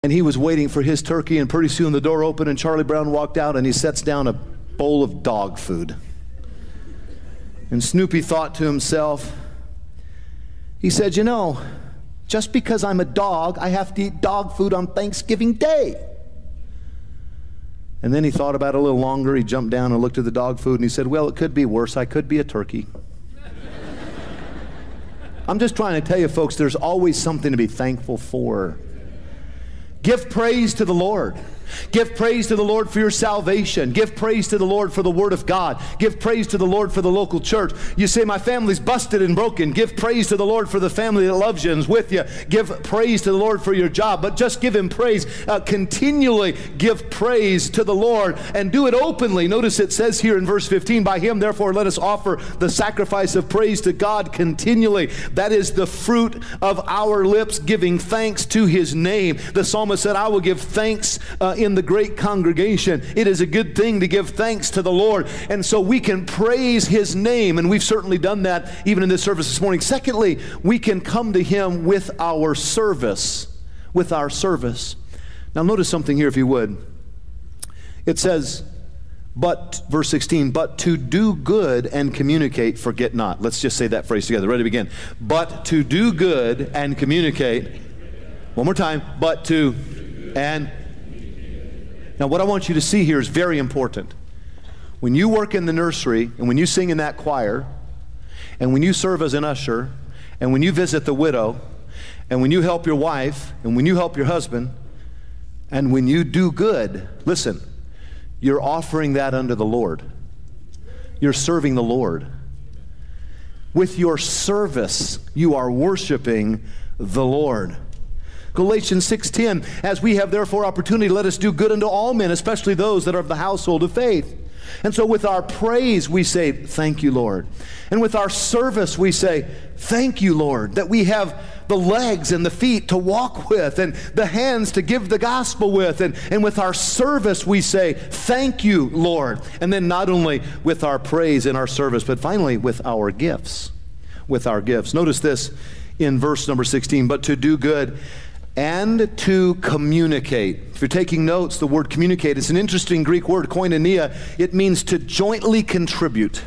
And he was waiting for his turkey, and pretty soon the door opened and Charlie Brown walked out and he sets down a bowl of dog food. And Snoopy thought to himself, he said, you know, just because I'm a dog, I have to eat dog food on Thanksgiving Day. And then he thought about it a little longer. He jumped down and looked at the dog food and he said, well, it could be worse. I could be a turkey. I'm just trying to tell you, folks, there's always something to be thankful for. Give praise to the Lord. Give praise to the Lord for your salvation. Give praise to the Lord for the Word of God. Give praise to the Lord for the local church. You say, my family's busted and broken. Give praise to the Lord for the family that loves you and is with you. Give praise to the Lord for your job. But just give Him praise. Continually give praise to the Lord and do it openly. Notice it says here in verse 15, by Him, therefore, let us offer the sacrifice of praise to God continually. That is the fruit of our lips, giving thanks to His name. The psalmist said, I will give thanks in the great congregation. It is a good thing to give thanks to the Lord. And so we can praise His name, and we've certainly done that even in this service this morning. Secondly, we can come to Him with our service. With our service. Now notice something here, if you would. It says, but, verse 16, but to do good and communicate, forget not. Let's just say that phrase together. Ready to begin. But to do good and communicate. One more time. But to and. Now what I want you to see here is very important. When you work in the nursery, and when you sing in that choir, and when you serve as an usher, and when you visit the widow, and when you help your wife, and when you help your husband, and when you do good, listen, you're offering that unto the Lord. You're serving the Lord. With your service, you are worshiping the Lord. Galatians 6:10, as we have therefore opportunity, let us do good unto all men, especially those that are of the household of faith. And so with our praise, we say, thank you, Lord. And with our service, we say, thank you, Lord, that we have the legs and the feet to walk with and the hands to give the gospel with. And with our service, we say, thank you, Lord. And then not only with our praise and our service, but finally with our gifts. With our gifts. Notice this in verse number 16, but to do good and to communicate. If you're taking notes, the word communicate is an interesting Greek word, koinonia. It means to jointly contribute.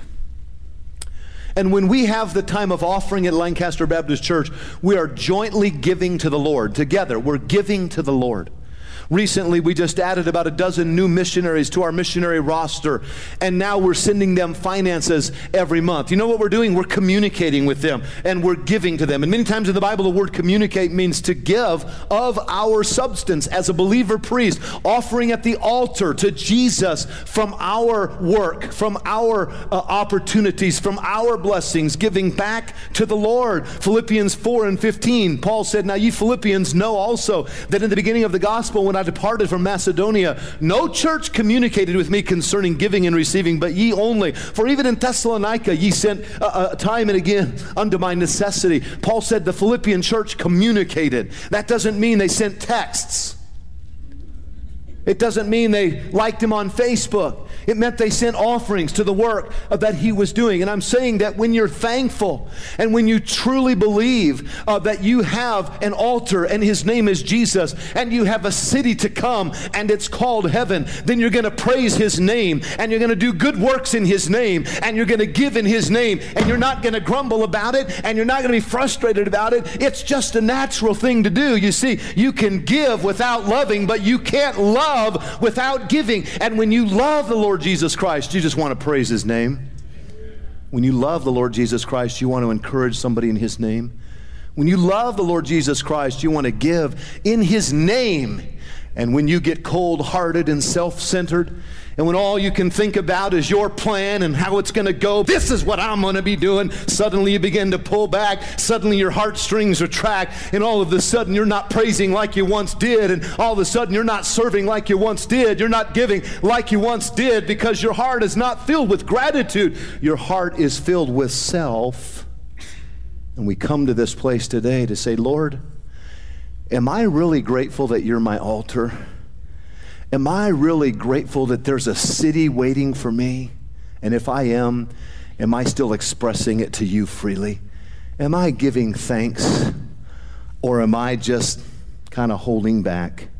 And when we have the time of offering at Lancaster Baptist Church, we are jointly giving to the Lord. Together, we're giving to the Lord. Recently, we just added about a dozen new missionaries to our missionary roster, and now we're sending them finances every month. You know what we're doing? We're communicating with them, and we're giving to them. And many times in the Bible, the word communicate means to give of our substance as a believer priest, offering at the altar to Jesus from our work, from our opportunities, from our blessings, giving back to the Lord. Philippians 4:15, Paul said, now ye Philippians know also that in the beginning of the gospel, when I departed from Macedonia, no church communicated with me concerning giving and receiving, but ye only. For even in Thessalonica ye sent time and again unto my necessity. Paul said the Philippian church communicated. That doesn't mean they sent texts. It doesn't mean they liked him on Facebook. It meant they sent offerings to the work that he was doing. And I'm saying that when you're thankful and when you truly believe that you have an altar and his name is Jesus and you have a city to come and it's called heaven, then you're going to praise his name and you're going to do good works in his name and you're going to give in his name and you're not going to grumble about it and you're not going to be frustrated about it. It's just a natural thing to do. You see, you can give without loving, but you can't love without giving. And when you love the Lord Jesus Christ, you just want to praise his name. When you love the Lord Jesus Christ, you want to encourage somebody in his name. When you love the Lord Jesus Christ, you want to give in his name. And when you get cold-hearted and self-centered, and when all you can think about is your plan and how it's going to go, this is what I'm going to be doing, suddenly you begin to pull back, suddenly your heartstrings retract, and all of a sudden you're not praising like you once did, and all of a sudden you're not serving like you once did, you're not giving like you once did, because your heart is not filled with gratitude. Your heart is filled with self. And we come to this place today to say, Lord, am I really grateful that you're my altar? Am I really grateful that there's a city waiting for me? And if I am I still expressing it to you freely? Am I giving thanks? Or am I just kind of holding back?